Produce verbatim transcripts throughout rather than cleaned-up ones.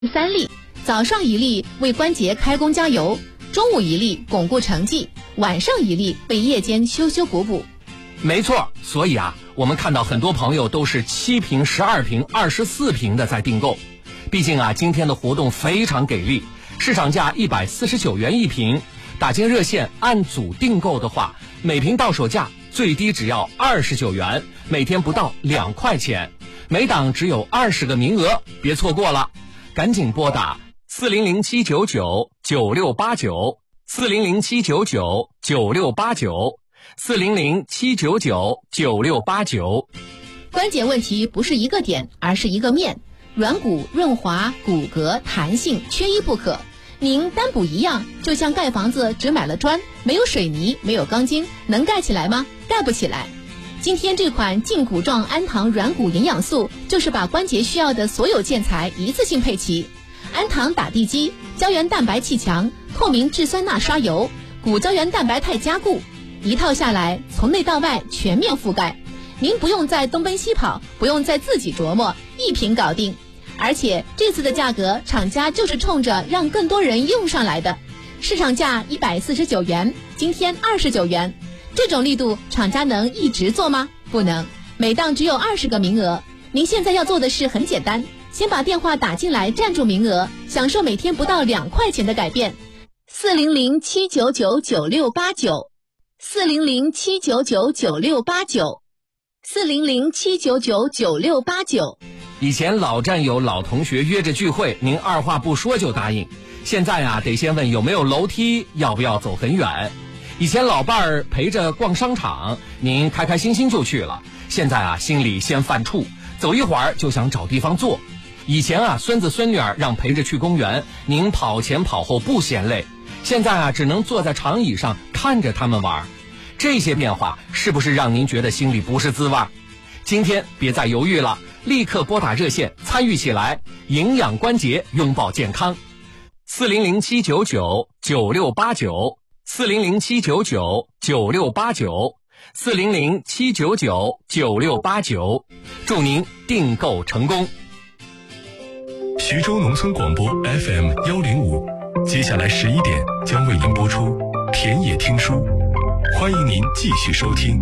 三粒，早上一粒为关节开工加油，中午一粒巩固成绩，晚上一粒为夜间修修补补。 没错，所以啊，我们看到很多朋友都是七瓶、十二瓶、二十四瓶的在订购。毕竟啊，今天的活动非常给力，市场价一百四十九元一瓶，打进热线按组订购的话，每瓶到手价最低只要二十九元，每天不到两块钱，每档只有二十个名额，别错过了。赶紧拨打四零零七九九九六八九四零零七九九九六八九四零零七九九九六八九。 关节问题不是一个点，而是一个面，软骨、润滑、骨骼、弹性缺一不可。您单补一样，就像盖房子只买了砖，没有水泥，没有钢筋，能盖起来吗？盖不起来。今天这款胫骨状氨糖软骨营养素，就是把关节需要的所有建材一次性配齐。氨糖打地基，胶原蛋白气墙，透明质酸钠刷油，骨胶原蛋白肽加固，一套下来，从内到外全面覆盖。您不用再东奔西跑，不用再自己琢磨，一瓶搞定。而且这次的价格，厂家就是冲着让更多人用上来的。市场价一百四十九元，今天二十九元。这种力度，厂家能一直做吗？不能，每档只有二十个名额。您现在要做的事很简单，先把电话打进来占住名额，享受每天不到两块钱的改变。四零零七九九九六八九，四零零七九九九六八九，四零零七九九九六八九。 以前老战友、老同学约着聚会，您二话不说就答应。现在啊，得先问有没有楼梯，要不要走很远。以前老伴儿陪着逛商场，您开开心心就去了。现在啊，心里先犯怵，走一会儿就想找地方坐。以前啊，孙子孙女儿让陪着去公园，您跑前跑后不嫌累。现在啊，只能坐在长椅上看着他们玩。这些变化是不是让您觉得心里不是滋味？今天别再犹豫了，立刻拨打热线参与起来，营养关节，拥抱健康。四零零七九九九六八九。四零零七九九九六八九，四零零七九九九六八九，祝您订购成功。 徐州农村广播 F M 幺零五，接下来十一点将为您播出田野听书，欢迎您继续收听。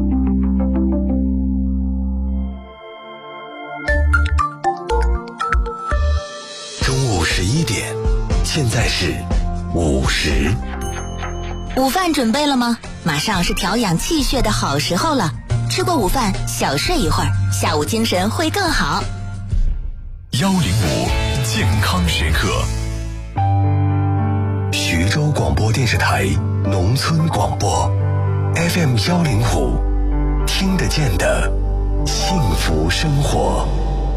中午十一点，现在是午时。 午饭准备了吗？马上是调养气血的好时候了。吃过午饭，小睡一会儿，下午精神会更好。 幺零五健康时刻， 徐州广播电视台农村广播 F M 幺零五，听得见的幸福生活。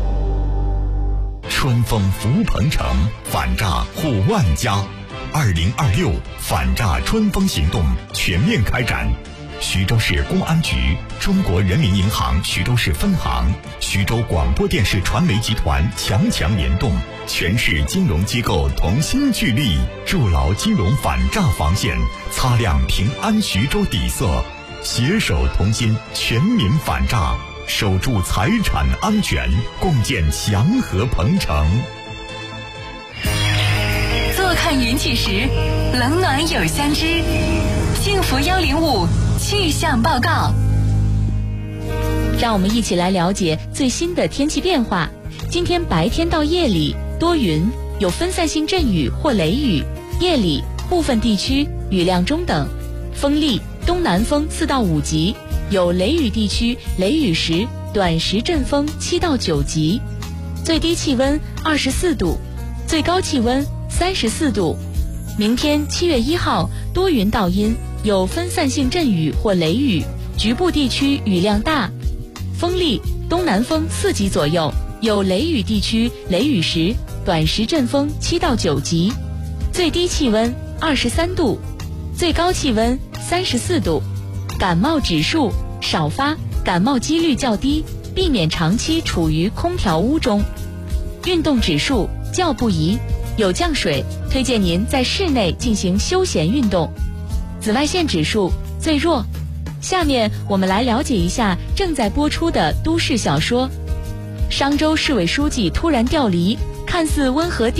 春风福鹏城，反诈护万家。二零二六反诈春风行动全面开展，徐州市公安局、中国人民银行徐州市分行、徐州广播电视传媒集团强强联动，全市金融机构同心聚力，筑牢金融反诈防线，擦亮平安徐州底色，携手同心，全民反诈，守住财产安全，共建祥和鹏城。 坐看云起时，冷暖有相知。幸福幺零五气象报告， 让我们一起来了解最新的天气变化。今天白天到夜里多云，有分散性阵雨或雷雨，夜里部分地区雨量中等，风力东南风四到五级，有雷雨地区雷雨时短时阵风七到九级。最低气温二十四度，最高气温三十四度。明天七月一号多云到阴，有分散性阵雨或雷雨，局部地区雨量大，风力东南风四级左右，有雷雨地区雷雨时短时阵风七到九级。最低气温二十三度，最高气温三十四度。感冒指数少发，感冒几率较低，避免长期处于空调屋中。运动指数较不宜，有降水，推荐您在室内进行休闲运动。紫外线指数最弱。下面我们来了解一下正在播出的都市小说。商州市委书记突然调离， 看似温和